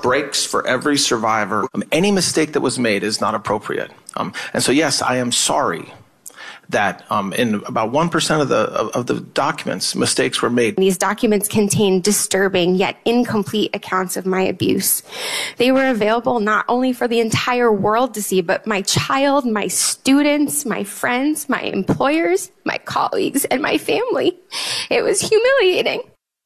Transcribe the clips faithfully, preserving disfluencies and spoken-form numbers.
breaks for every survivor. Um, any mistake that was made is not appropriate. Um, and so, yes, I am sorry that um, in about one percent of the of, of the documents, mistakes were made. These documents contain disturbing yet incomplete accounts of my abuse. They were available not only for the entire world to see, but my child, my students, my friends, my employers, my colleagues, and my family. It was humiliating.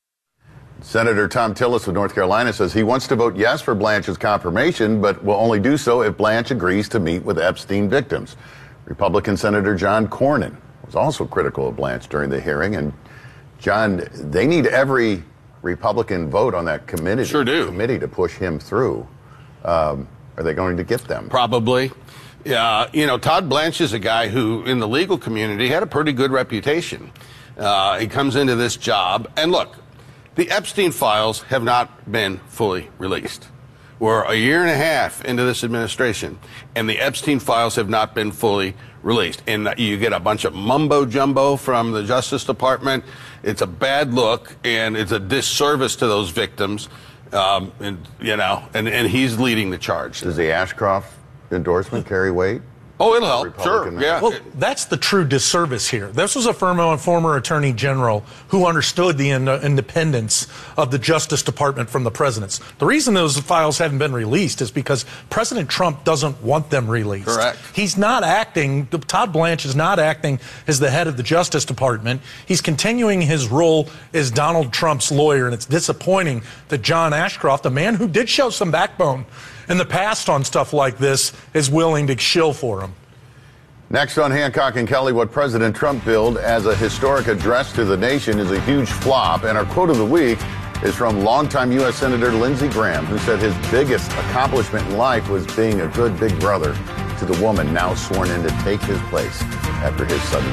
Senator Thom Tillis of North Carolina says he wants to vote yes for Blanche's confirmation, but will only do so if Blanche agrees to meet with Epstein victims. Republican Senator John Cornyn was also critical of Blanche during the hearing. And, John, they need every Republican vote on that committee, sure do. committee to push him through. Um, are they going to get them? Probably. Yeah, you know, Todd Blanche is a guy who, in the legal community, had a pretty good reputation. Uh, he comes into this job. And, look, the Epstein files have not been fully released. We're a year and a half into this administration, and the Epstein files have not been fully released. And you get a bunch of mumbo-jumbo from the Justice Department. It's a bad look, and it's a disservice to those victims. Um, and, you know, and, and he's leading the charge. Does the Ashcroft endorsement carry weight? Oh, it'll help. Sure. Yeah. Well, that's the true disservice here. This was a former, former attorney general who understood the in, uh, independence of the Justice Department from the president's. The reason those files haven't been released is because President Trump doesn't want them released. Correct. He's not acting, Todd Blanche is not acting as the head of the Justice Department. He's continuing his role as Donald Trump's lawyer, and it's disappointing that John Ashcroft, a man who did show some backbone in the past on stuff like this, is willing to shill for him. Next on Hancock and Kelly, what President Trump billed as a historic address to the nation is a huge flop. And our quote of the week is from longtime U S Senator Lindsey Graham, who said his biggest accomplishment in life was being a good big brother to the woman now sworn in to take his place after his sudden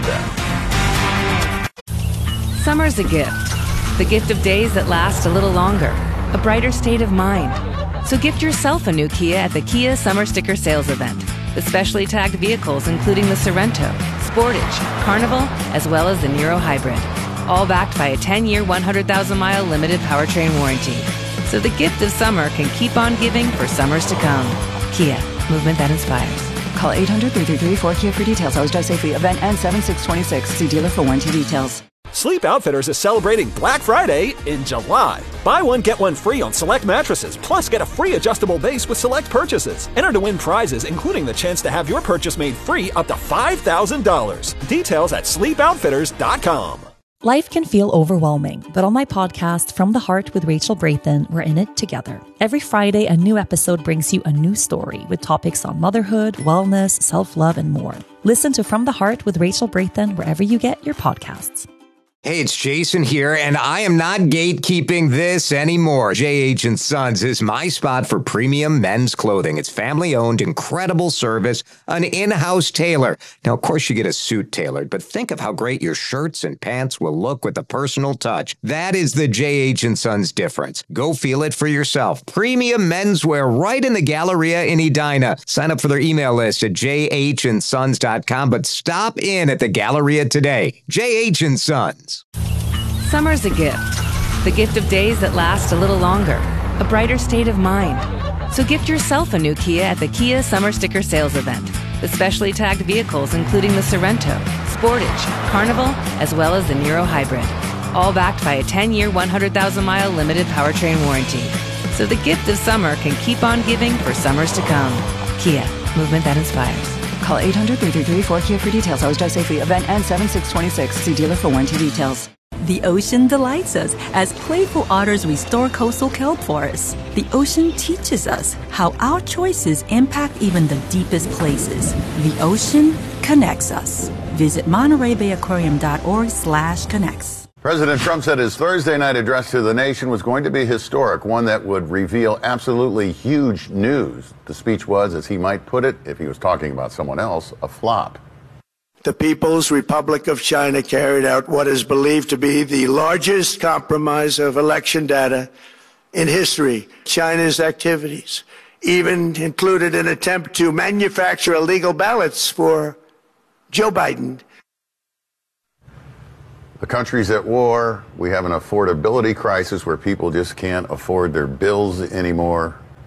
death. Summer's a gift. The gift of days that last a little longer. A brighter state of mind. So gift yourself a new Kia at the Kia Summer Sticker Sales Event. The specially tagged vehicles including the Sorento, Sportage, Carnival, as well as the Niro Hybrid. All backed by a ten-year, one hundred thousand mile limited powertrain warranty. So the gift of summer can keep on giving for summers to come. Kia, movement that inspires. Call eight hundred, three three three, four Kia for details. Always drive safely. Event ends seven six twenty-six. See dealer for warranty details. Sleep Outfitters is celebrating Black Friday in July. Buy one, get one free on select mattresses, plus get a free adjustable base with select purchases. Enter to win prizes, including the chance to have your purchase made free up to five thousand dollars. Details at sleep outfitters dot com. Life can feel overwhelming, but on my podcast, From the Heart with Rachel Brathen, we're in it together. Every Friday, a new episode brings you a new story with topics on motherhood, wellness, self-love, and more. Listen to From the Heart with Rachel Brathen wherever you get your podcasts. Hey, it's Jason here, and I am not gatekeeping this anymore. J H and Sons is my spot for premium men's clothing. It's family-owned, incredible service, an in-house tailor. Now, of course, you get a suit tailored, but think of how great your shirts and pants will look with a personal touch. That is the J H and Sons difference. Go feel it for yourself. Premium menswear right in the Galleria in Edina. Sign up for their email list at j h and sons dot com, but stop in at the Galleria today. J H and Sons. Summer's a gift. The gift of days that last a little longer. A brighter state of mind. So gift yourself a new Kia at the Kia Summer Sticker Sales Event. The specially tagged vehicles including the Sorento, Sportage, Carnival, as well as the Niro Hybrid. All backed by a ten-year, one hundred thousand mile limited powertrain warranty. So the gift of summer can keep on giving for summers to come. Kia, movement that inspires. Call eight hundred, three three three, four Kia for details. Always drive safely. Event ends seven six twenty-six. See dealer for warranty details. The ocean delights us as playful otters restore coastal kelp forests. The ocean teaches us how our choices impact even the deepest places. The ocean connects us. Visit Monterey Bay Aquarium dot org slash connects. President Trump said his Thursday night address to the nation was going to be historic, one that would reveal absolutely huge news. The speech was, as he might put it, if he was talking about someone else, a flop. The People's Republic of China carried out what is believed to be the largest compromise of election data in history. China's activities even included an attempt to manufacture illegal ballots for Joe Biden. The country's at war. We have an affordability crisis where people just can't afford their bills anymore.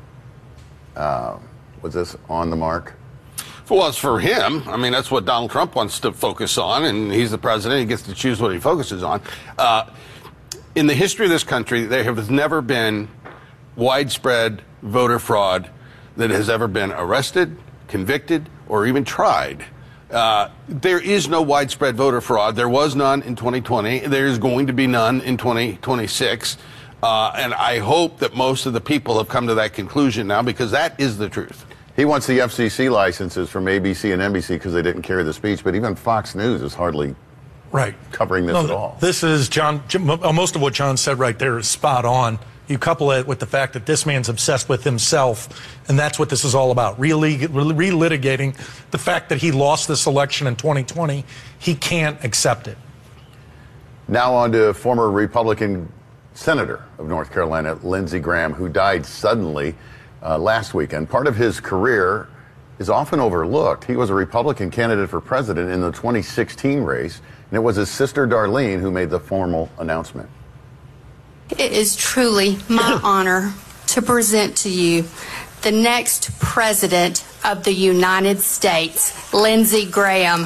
Uh, was this on the mark? Well, it's for him. I mean, that's what Donald Trump wants to focus on, and he's the president. He gets to choose what he focuses on. Uh, in the history of this country, there has never been widespread voter fraud that has ever been arrested, convicted, or even tried. Uh, there is no widespread voter fraud. There was none in twenty twenty. There is going to be none in twenty twenty-six. Uh, and I hope that most of the people have come to that conclusion now, because that is the truth. He wants the F C C licenses from A B C and N B C because they didn't carry the speech, but even Fox News is hardly right covering this no, at all. This is, John, most of what John said right there is spot on. You couple it with the fact that this man's obsessed with himself, and that's what this is all about, really relitigating the fact that he lost this election in twenty twenty. He can't accept it. Now on to former Republican Senator of North Carolina, Lindsey Graham, who died suddenly uh, last weekend. Part of his career is often overlooked. He was a Republican candidate for president in the twenty sixteen race, and it was his sister Darlene who made the formal announcement. It is truly my honor to present to you the next president of the United States, Lindsey Graham.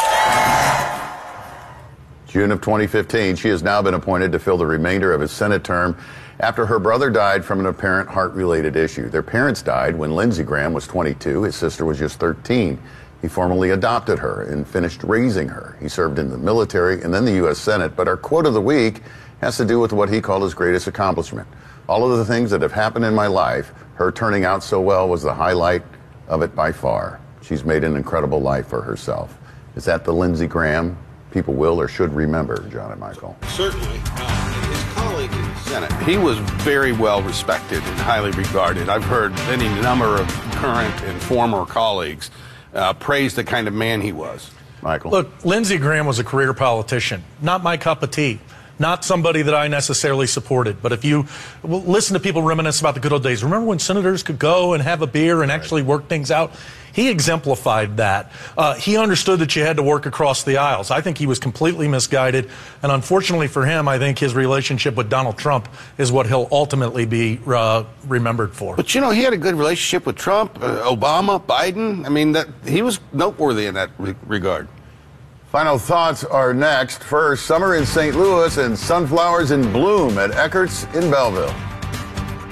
June of twenty fifteen, she has now been appointed to fill the remainder of his Senate term after her brother died from an apparent heart-related issue. Their parents died when Lindsey Graham was twenty-two. His sister was just thirteen. He formally adopted her and finished raising her. He served in the military and then the U S Senate, but our quote of the week has to do with what he called his greatest accomplishment. All of the things that have happened in my life, her turning out so well was the highlight of it by far. She's made an incredible life for herself. Is that the Lindsey Graham people will or should remember, John and Michael? Certainly. Uh, his colleague in the Senate, he was very well respected and highly regarded. I've heard any number of current and former colleagues uh, praise the kind of man he was. Michael? Look, Lindsey Graham was a career politician. Not my cup of tea. Not somebody that I necessarily supported. But if you listen to people reminisce about the good old days, remember when senators could go and have a beer and actually work things out? He exemplified that. Uh, he understood that you had to work across the aisles. I think he was completely misguided. And unfortunately for him, I think his relationship with Donald Trump is what he'll ultimately be uh, remembered for. But, you know, he had a good relationship with Trump, uh, Obama, Biden. I mean, that he was noteworthy in that re- regard. Final thoughts are next. First, summer in Saint Louis and sunflowers in bloom at Eckert's in Belleville.